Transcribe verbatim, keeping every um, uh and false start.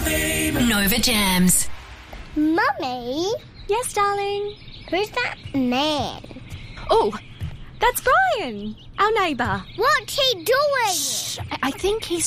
Nova Jams. Mummy, Yes, darling? who's that man? Oh, that's Brian, our neighbour. What's he doing? I I think he's